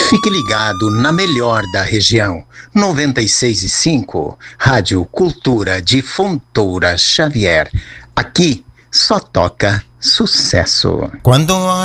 Fique ligado na melhor da região. 96,5, Rádio Cultura de Fontoura Xavier. Aqui só toca sucesso. Quando